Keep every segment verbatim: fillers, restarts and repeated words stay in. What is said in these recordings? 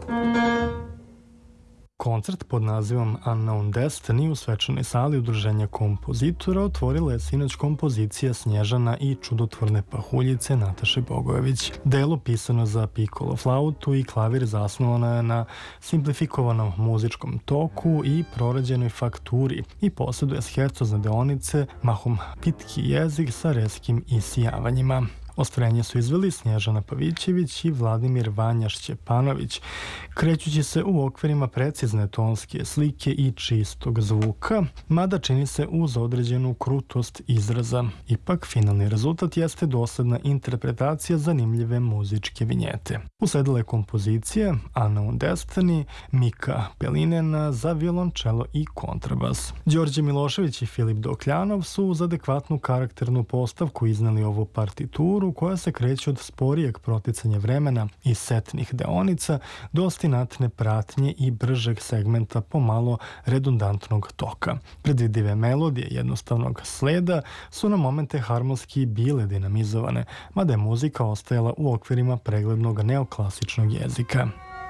Koncert pod nazivom Unknown Destiny u svečanoj sali Udruženja kompozitora otvorila je sinoć kompozicija Snježana i čudotvorne pahuljice Nataše Bogojević. Delo pisano za pikolo flautu i klavir zasnovano je na simplifikovanom muzičkom toku i prorađenoj fakturi i posjeduje schercozne deonice, mahom pitki jezik sa reskim isijavanjima. Ostvarenje su izveli Snježana Pavićević i Vladimir Vanja Šćepanović, krećući se u okvirima precizne tonske slike i čistog zvuka, mada čini se uz određenu krutost izraza. Ipak, finalni rezultat jeste dosledna interpretacija zanimljive muzičke vinjete. Usledila je kompozicija Unknown Destiny Mika Pelinena za violončelo i kontrabas. Đorđe Milošević i Filip Dokljanov su uz adekvatnu karakternu postavku izneli ovu partituru koja se kreće od sporijeg proticanja vremena i setnih deonica do ostinatne pratnje i bržeg segmenta pomalo redundantnog toka. Predvidive melodije jednostavnog sleda su na momente harmonski bile dinamizovane, mada je muzika ostajala u okvirima preglednog neoklasičnog jezika.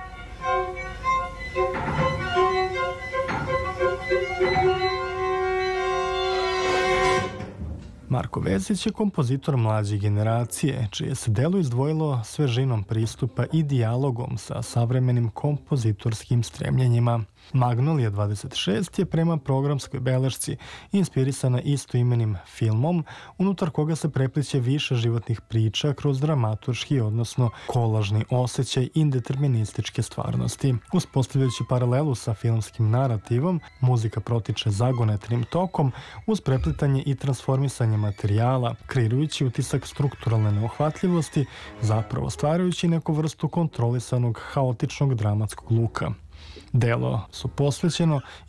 Marko Vesić je kompozitor mlađe generacije, čije se delo izdvojilo svežinom pristupa i dijalogom sa savremenim kompozitorskim stremljenjima. Magnolija dvadeset šest je prema programskoj belešci inspirisana istoimenim filmom, unutar koga se prepliće više životnih priča kroz dramaturški, odnosno kolažni osjećaj indeterminističke stvarnosti. Uspostavljajući paralelu sa filmskim narativom, muzika protiče zagonetnim tokom uz preplitanje i transformisanje materijala, kreirujući utisak strukturalne neuhvatljivosti, zapravo stvarajući neku vrstu kontrolisanog haotičnog dramatskog luka. Delo su posvećeno